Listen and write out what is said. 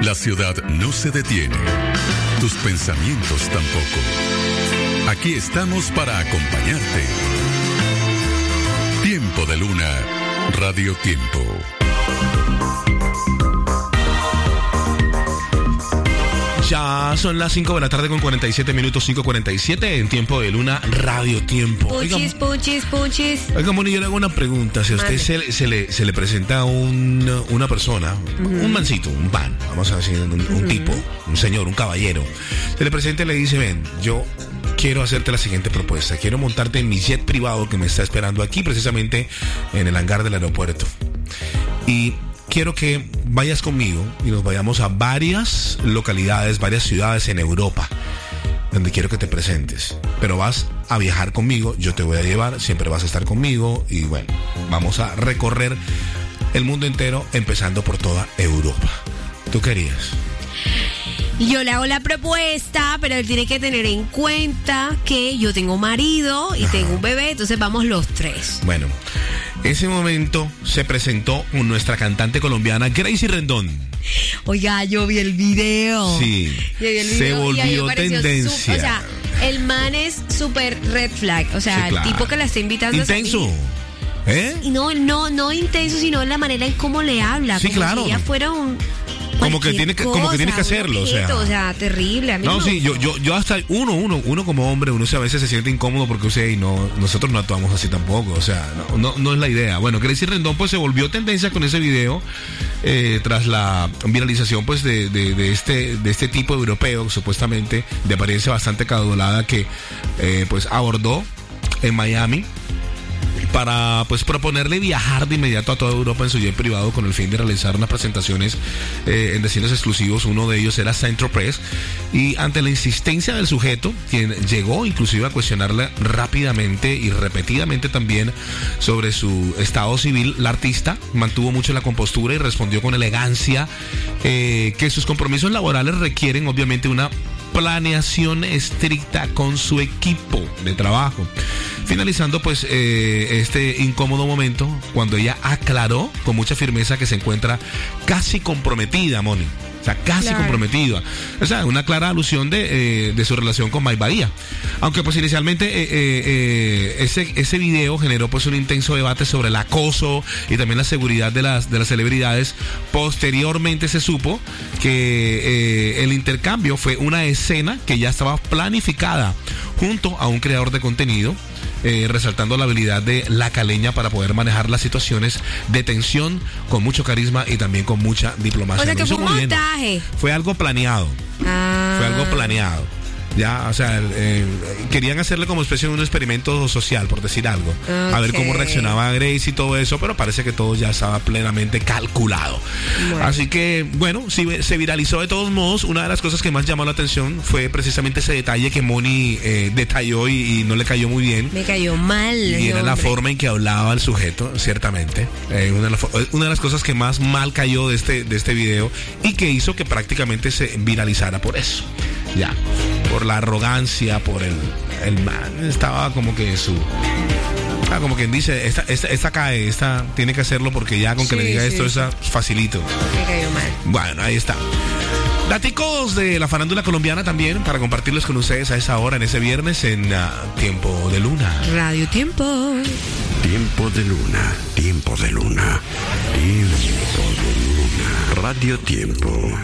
La ciudad no se detiene. Tus pensamientos tampoco. Aquí estamos para acompañarte. Tiempo de Luna, Radio Tiempo. Ya son las 5 de la tarde con 47 minutos, 5:47 en Tiempo de Luna, Radio Tiempo. Puchis. Oiga, Moni, yo le hago una pregunta. Si a usted se le presenta una persona, un mancito, un pan, vamos a decir, un tipo, un señor, un caballero, se le presenta y le dice, ven, yo quiero hacerte la siguiente propuesta. Quiero montarte en mi jet privado que me está esperando aquí, precisamente en el hangar del aeropuerto. Y quiero que vayas conmigo y nos vayamos a varias localidades, varias ciudades en Europa, donde quiero que te presentes. Pero vas a viajar conmigo, yo te voy a llevar, siempre vas a estar conmigo y bueno, vamos a recorrer el mundo entero, empezando por toda Europa. ¿Tú qué harías? Yo le hago la propuesta, pero él tiene que tener en cuenta que yo tengo marido y tengo un bebé, entonces vamos los tres. Bueno, ese momento se presentó con nuestra cantante colombiana Gracie Rendón. Oiga, yo vi el video. Sí, se volvió tendencia. O sea, el man es súper red flag. O sea, sí, claro. El tipo que la está invitando. Intenso. Y no intenso, sino la manera en cómo le habla. Sí, como claro. Si ella fuera un... Como que tiene que hacerlo, o sea, terrible. A mí no, sí, yo hasta uno como hombre, uno a veces se siente incómodo porque, o sea, y nosotros no actuamos así tampoco, o sea, no es la idea. Bueno, Gracie Rendón pues se volvió tendencia con ese video tras la viralización pues de este tipo europeo, supuestamente de apariencia bastante caudolada, que pues abordó en Miami para pues proponerle viajar de inmediato a toda Europa en su jet privado con el fin de realizar unas presentaciones en destinos exclusivos. Uno de ellos era Saint-Tropez, y ante la insistencia del sujeto, quien llegó inclusive a cuestionarle rápidamente y repetidamente también sobre su estado civil, la artista mantuvo mucho la compostura y respondió con elegancia que sus compromisos laborales requieren obviamente una planeación estricta con su equipo de trabajo, finalizando pues este incómodo momento cuando ella aclaró con mucha firmeza que se encuentra casi comprometida, Moni. O sea, casi comprometida. O sea, una clara alusión de su relación con Mike Bahía. Aunque pues inicialmente ese video generó pues un intenso debate sobre el acoso y también la seguridad de las celebridades. Posteriormente se supo que el intercambio fue una escena que ya estaba planificada junto a un creador de contenido, resaltando la habilidad de la caleña para poder manejar las situaciones de tensión con mucho carisma y también con mucha diplomacia. O sea, que fue un montaje. Fue algo planeado. Fue algo planeado. Ya, o sea, querían hacerle como especie de un experimento social, por decir algo. A ver cómo reaccionaba Gracie y todo eso, pero parece que todo ya estaba plenamente calculado. Bueno. Así que, bueno, sí, se viralizó de todos modos. Una de las cosas que más llamó la atención fue precisamente ese detalle que Moni detalló y no le cayó muy bien. Me cayó mal. Y era la forma en que hablaba el sujeto, ciertamente. Una de las cosas que más mal cayó de este video y que hizo que prácticamente se viralizara por eso. Ya. Por la arrogancia, por el man, estaba como que como quien dice, esta cae, esta tiene que hacerlo porque ya con que le diga esto, esa facilito. Me cayó mal. Bueno, ahí está. Daticos de la farándula colombiana también para compartirlos con ustedes a esa hora, en ese viernes, en Tiempo de Luna. Radio Tiempo. Tiempo de Luna, Tiempo de Luna, Tiempo de Luna, Radio Tiempo.